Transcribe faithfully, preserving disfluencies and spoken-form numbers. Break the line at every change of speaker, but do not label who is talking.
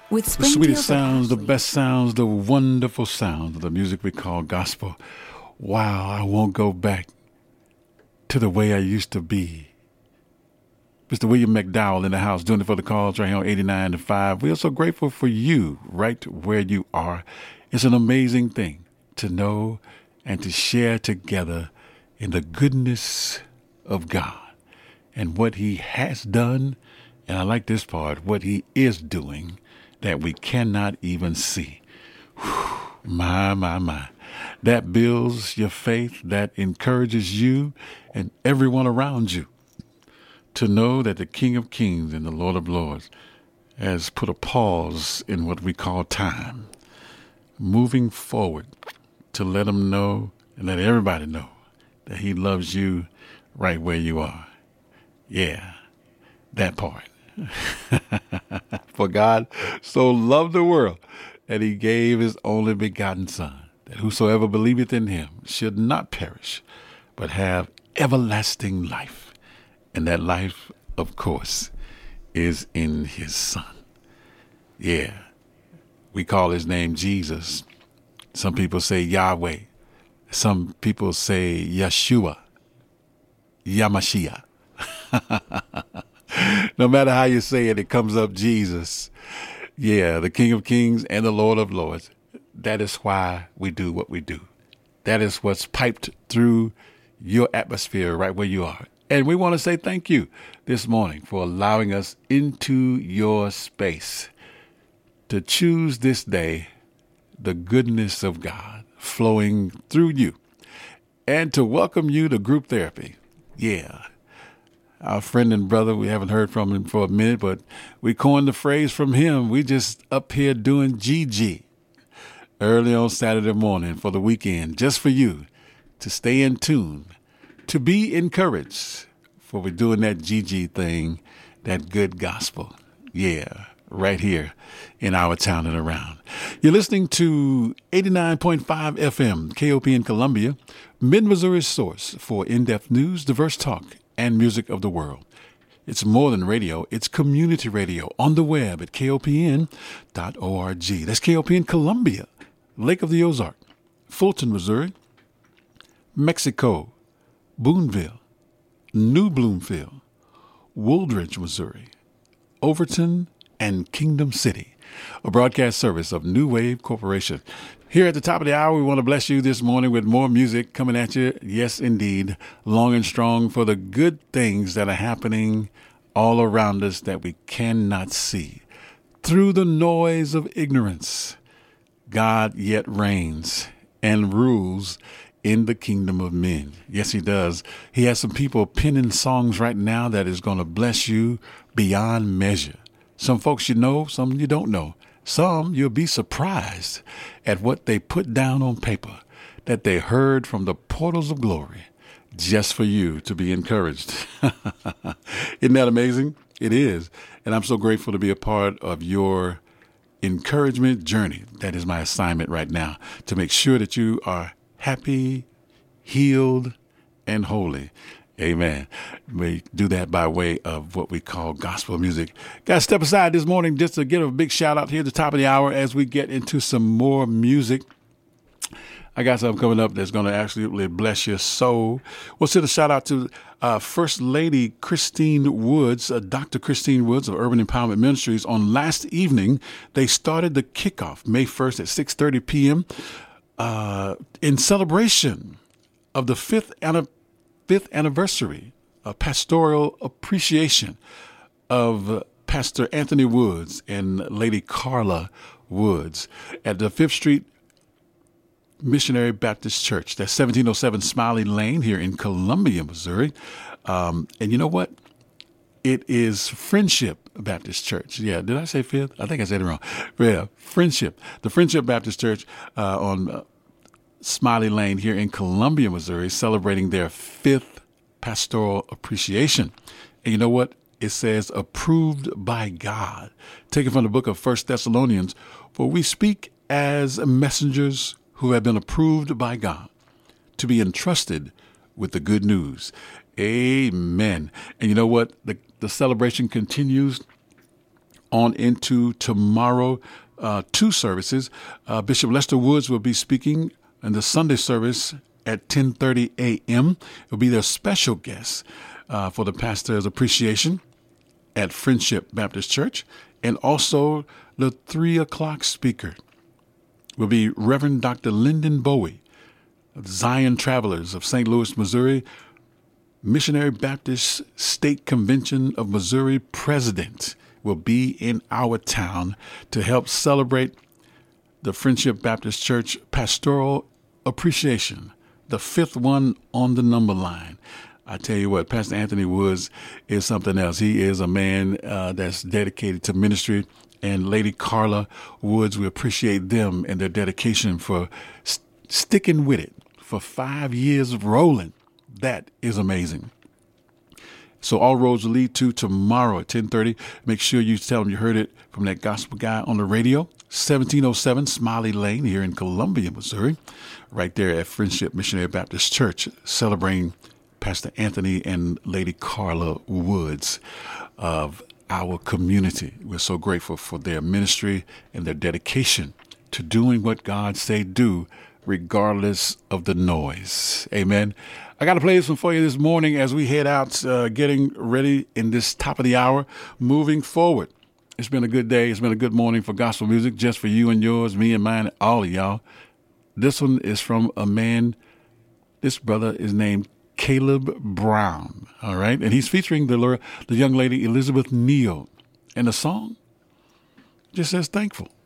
With
The sweetest
Springfield
sounds, the
Ashley.
best sounds, the wonderful sounds of the music we call gospel. Wow, I won't go back to the way I used to be. Mister William McDowell in the house doing it for the calls right here on eighty-nine to five. We are so grateful for you right where you are. It's an amazing thing to know and to share together in the goodness of God and what he has done. And I like this part, what he is doing that we cannot even see. Whew, my, my, my. That builds your faith, that encourages you and everyone around you to know that the King of Kings and the Lord of Lords has put a pause in what we call time, moving forward to let him know and let everybody know that he loves you right where you are. Yeah, that part. For God so loved the world that he gave his only begotten Son, that whosoever believeth in him should not perish, but have everlasting life. And that life, of course, is in his Son. Yeah, we call his name Jesus. Some people say Yahweh. Some people say Yeshua, Yamashia. No matter how you say it, it comes up Jesus. Yeah, the King of Kings and the Lord of Lords. That is why we do what we do. That is what's piped through your atmosphere right where you are. And we want to say thank you this morning for allowing us into your space to choose this day the goodness of God flowing through you and to welcome you to group therapy. Yeah. Our friend and brother, we haven't heard from him for a minute, but we coined the phrase from him. We just up here doing G G early on Saturday morning for the weekend, just for you to stay in tune, to be encouraged, for we're doing that G G thing, that good gospel. Yeah, right here in our town and around. You're listening to eighty-nine point five F M, K O P in Columbia, Mid-Missouri's source for in-depth news, diverse talk, and music of the world. It's more than radio. It's community radio on the web at K O P N dot org. That's K O P N Columbia, Lake of the Ozark, Fulton, Missouri, Mexico, Boonville, New Bloomfield, Wooldridge, Missouri, Overton, and Kingdom City, a broadcast service of New Wave Corporation. Here at the top of the hour, we want to bless you this morning with more music coming at you. Yes, indeed, long and strong for the good things that are happening all around us that we cannot see. Through the noise of ignorance, God yet reigns and rules in the kingdom of men. Yes, he does. He has some people penning songs right now that is going to bless you beyond measure. Some folks you know, some you don't know. Some you'll be surprised at what they put down on paper that they heard from the portals of glory just for you to be encouraged. Isn't that amazing? It is. And I'm so grateful to be a part of your encouragement journey. That is my assignment right now, to make sure that you are happy, healed, and holy. Amen. We do that by way of what we call gospel music. Got to step aside this morning just to give a big shout out here at the top of the hour as we get into some more music. I got something coming up that's going to absolutely bless your soul. We'll send a shout out to uh, First Lady Christine Woods, uh, Doctor Christine Woods of Urban Empowerment Ministries. On last evening, they started the kickoff May first at six thirty p.m. Uh, in celebration of the fifth anniversary. Fifth anniversary of pastoral appreciation of Pastor Anthony Woods and Lady Carla Woods at the Fifth Street Missionary Baptist Church. That's seventeen oh seven Smiley Lane here in Columbia, Missouri. Um, and you know what? It is Friendship Baptist Church. Yeah, did I say fifth? I think I said it wrong. Yeah, Friendship. The Friendship Baptist Church uh, on Uh, Smiley Lane here in Columbia, Missouri, celebrating their fifth pastoral appreciation. And you know what? It says approved by God, taken from the book of First Thessalonians, for we speak as messengers who have been approved by God to be entrusted with the good news. Amen. And you know what? The, the celebration continues on into tomorrow, uh, two services. Uh, Bishop Lester Woods will be speaking in the Sunday service at ten thirty a.m. It will be their special guest uh, for the pastor's appreciation at Friendship Baptist Church. And also the three o'clock speaker will be Reverend Doctor Lyndon Bowie of Zion Travelers of Saint Louis, Missouri, Missionary Baptist State Convention of Missouri president, will be in our town to help celebrate the Friendship Baptist Church Pastoral Appreciation, the fifth one on the number line. I tell you what, Pastor Anthony Woods is something else. He is a man uh, that's dedicated to ministry. And Lady Carla Woods, we appreciate them and their dedication for st- sticking with it for five years of rolling. That is amazing. So all roads will lead to tomorrow at ten thirty. Make sure you tell them you heard it from that gospel guy on the radio, seventeen oh seven Smiley Lane here in Columbia, Missouri, right there at Friendship Missionary Baptist Church, celebrating Pastor Anthony and Lady Carla Woods of our community. We're so grateful for their ministry and their dedication to doing what God say do, regardless of the noise. Amen. I got to play this one for you this morning as we head out, uh, getting ready in this top of the hour, moving forward. It's been a good day. It's been a good morning for gospel music, just for you and yours, me and mine, all of y'all. This one is from a man. This brother is named Caleb Brown. All right. And he's featuring the, the young lady Elizabeth Neal. And the song just says thankful.